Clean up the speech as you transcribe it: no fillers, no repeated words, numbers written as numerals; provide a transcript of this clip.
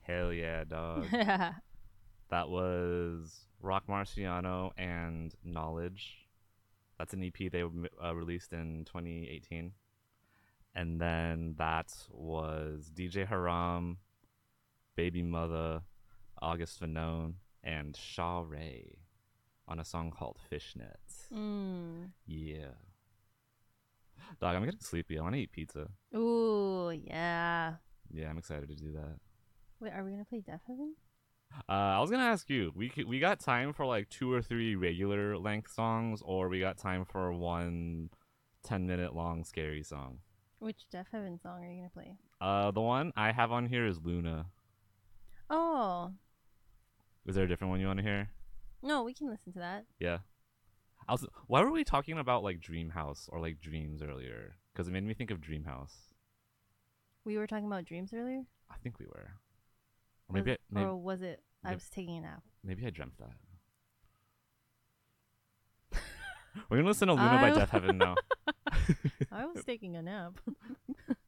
Hell yeah, dog. Yeah. That was Rock Marciano and Knowledge. That's an EP they released in 2018. And then that was DJ Haram, Baby Mother, August Vanone, and Shaw Ray on a song called Fishnet. Mm. Yeah. Dog, I'm getting sleepy. I want to eat pizza. Ooh, yeah. Yeah, I'm excited to do that. Wait, are we gonna play Death Heaven? I was gonna ask you. We got time for like 2 or 3 regular length songs, or we got time for one 10-minute long scary song. Which Death Heaven song are you gonna play? The one I have on here is Luna. Oh, Is there a different one you want to hear? no, we can listen to that. Yeah. Why were we talking about like Dream House or like Dreams earlier? Because it made me think of Dream House. We were talking about dreams earlier. I think we were. Or Was, maybe or was it? I maybe, was taking a nap. maybe I dreamt that. We're gonna listen to Luna by Death Heaven now. I was taking a nap.